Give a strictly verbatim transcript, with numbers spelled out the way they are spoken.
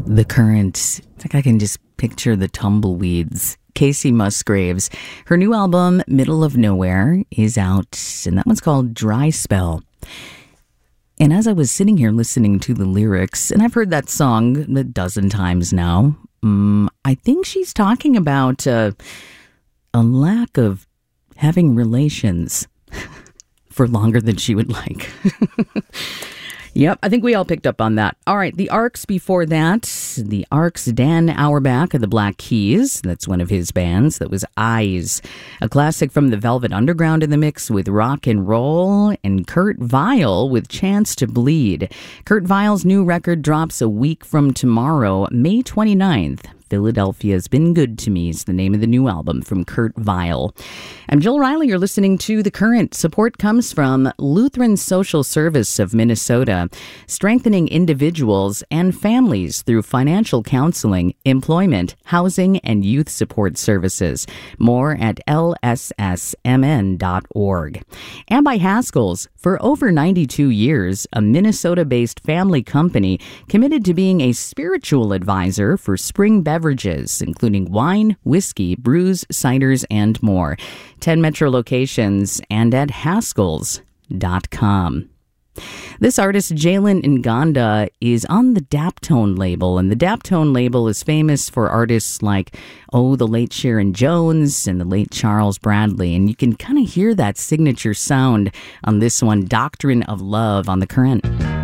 The Current. It's like I can just picture the tumbleweeds. Kacey Musgraves. Her new album, Middle of Nowhere, is out, and that one's called Dry Spell. And as I was sitting here listening to the lyrics, and I've heard that song a dozen times now, um, I think she's talking about uh, a lack of having relations for longer than she would like. Yep, I think we all picked up on that. All right, the Arcs before that. The Arcs, Dan Auerbach of the Black Keys. That's one of his bands. That was Eyes. A classic from the Velvet Underground in the mix with rock and roll. And Kurt Vile with Chance to Bleed. Kurt Vile's new record drops a week from tomorrow, May twenty-ninth. Philadelphia's Been Good to Me is the name of the new album from Kurt Vile. I'm Jill Riley. You're listening to The Current. Support comes from Lutheran Social Service of Minnesota, strengthening individuals and families through financial counseling, employment, housing, and youth support services. More at L S S M N dot org. And by Haskell's. For over ninety-two years, a Minnesota-based family company committed to being a spiritual advisor for spring beverages, including wine, whiskey, brews, ciders, and more. ten Metro locations and at Haskells dot com. This artist, Jalen Nganda, is on the Daptone label, and the Daptone label is famous for artists like, oh, the late Sharon Jones and the late Charles Bradley, and you can kind of hear that signature sound on this one, Doctrine of Love, on The Current.